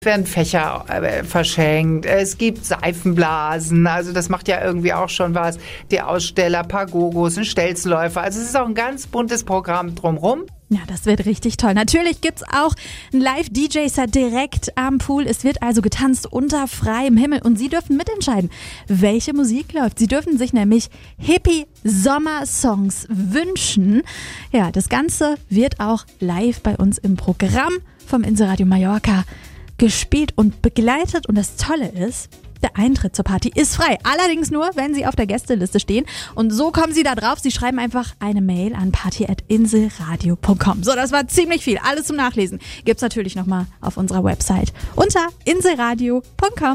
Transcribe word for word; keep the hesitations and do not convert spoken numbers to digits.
werden Fächer äh, verschenkt, es gibt Seifenblasen, also das macht ja irgendwie auch schon was. Die Aussteller, Pagogos, ein Stelzläufer, also es ist auch ein ganz buntes Programm drumherum. Ja, das wird richtig toll. Natürlich gibt's auch ein Live-D J-Set direkt am Pool. Es wird also getanzt unter freiem Himmel und Sie dürfen mitentscheiden, welche Musik läuft. Sie dürfen sich nämlich Hippie-Sommer-Songs wünschen. Ja, das Ganze wird auch live bei uns im Programm vom Inseradio Mallorca gespielt und begleitet. Und das Tolle ist, der Eintritt zur Party ist frei. Allerdings nur, wenn Sie auf der Gästeliste stehen. Und so kommen Sie da drauf. Sie schreiben einfach eine Mail an party at inselradio punkt com. So, das war ziemlich viel. Alles zum Nachlesen gibt's natürlich nochmal auf unserer Website unter inselradio punkt com.